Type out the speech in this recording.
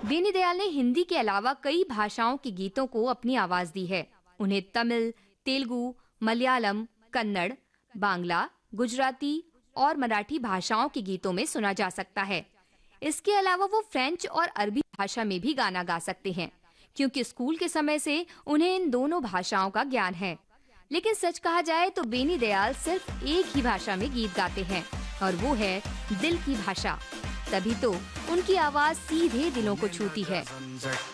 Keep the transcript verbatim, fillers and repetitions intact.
बेनी दयाल ने हिंदी के अलावा कई भाषाओं के गीतों को अपनी आवाज दी है। उन्हें तमिल, तेलुगु, मलयालम, कन्नड़, बांग्ला, गुजराती और मराठी भाषाओं के गीतों में सुना जा सकता है। इसके अलावा वो फ्रेंच और अरबी भाषा में भी गाना गा सकते हैं, क्योंकि स्कूल के समय से उन्हें इन दोनों भाषाओं का ज्ञान है। लेकिन सच कहा जाए तो बेनी दयाल सिर्फ एक ही भाषा में गीत गाते हैं, और वो है दिल की भाषा। तभी तो उनकी आवाज सीधे दिलों को छूती है।